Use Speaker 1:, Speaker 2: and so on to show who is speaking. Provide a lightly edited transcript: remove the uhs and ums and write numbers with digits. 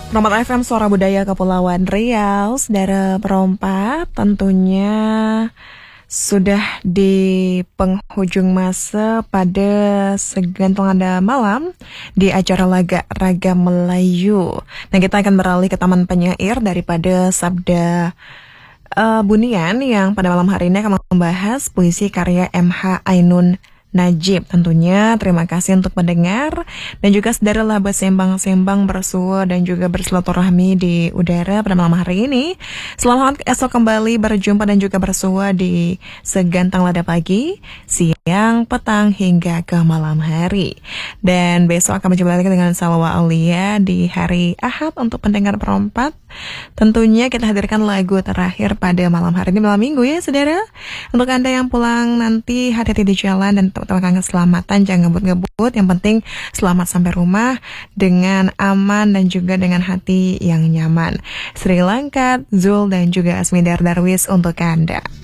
Speaker 1: Romat FM Suara Budaya Kepulauan Riau, saudara perompak, tentunya sudah di penghujung masa pada segantung ada malam di acara Laga Ragam Melayu. Dan kita akan beralih ke Taman Penyair daripada Sabda Bunian yang pada malam hari ini akan membahas puisi karya M.H. Ainun Najib. Tentunya terima kasih untuk mendengar dan juga saudara bersembang-sembang bersua dan juga bersilaturahmi di udara pada malam hari ini. Selamat esok kembali berjumpa dan juga bersua di segantang lada pagi, siang, petang hingga ke malam hari. Dan besok akan berjumpa lagi dengan Salwa Aulia di hari Ahad untuk pendengar perempat. Tentunya kita hadirkan lagu terakhir pada malam hari ini, malam minggu ya saudara. Untuk Anda yang pulang nanti hati-hati di jalan dan teman-teman keselamatan, jangan ngebut-ngebut. Yang penting selamat sampai rumah dengan aman dan juga dengan hati yang nyaman. Sri Lanka, Zul dan juga Asmidar Darwis untuk Anda.